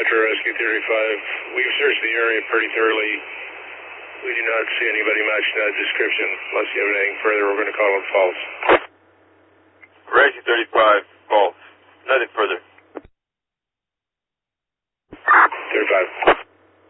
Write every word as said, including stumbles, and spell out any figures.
Metro Rescue thirty-five. We've searched the area pretty thoroughly. We do not see anybody matching that description. Unless you have anything further, we're going to call it false. Rescue thirty-five, false. Nothing further.